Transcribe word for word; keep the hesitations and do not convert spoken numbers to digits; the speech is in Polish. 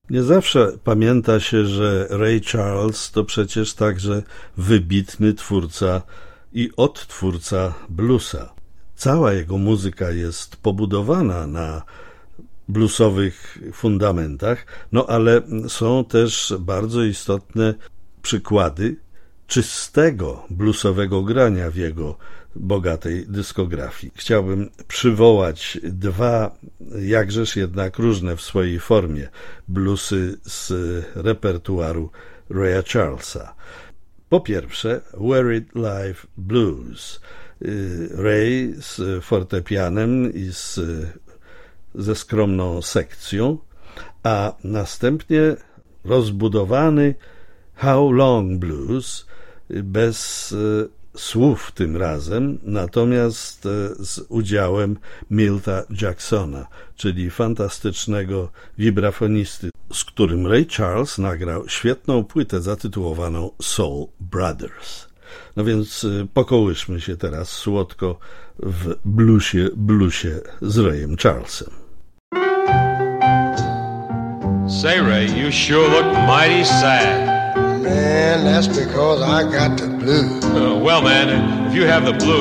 Nie zawsze pamięta się, że Ray Charles to przecież także wybitny twórca i odtwórca bluesa. Cała jego muzyka jest pobudowana na bluesowych fundamentach, no ale są też bardzo istotne przykłady czystego bluesowego grania w jego bogatej dyskografii. Chciałbym przywołać dwa, jakżeż jednak różne w swojej formie, bluesy z repertuaru Raya Charlesa. Po pierwsze, Wear It Live Blues. Ray z fortepianem i z, ze skromną sekcją, a następnie rozbudowany How Long Blues bez słów tym razem, natomiast z udziałem Milta Jacksona, czyli fantastycznego wibrafonisty, z którym Ray Charles nagrał świetną płytę zatytułowaną Soul Brothers. No więc pokołyszmy się teraz słodko w bluesie, bluesie z Rayem Charlesem. Say, Ray, you sure look mighty sad. Man, that's because I got the blues. Uh, well, man, if you have the blues,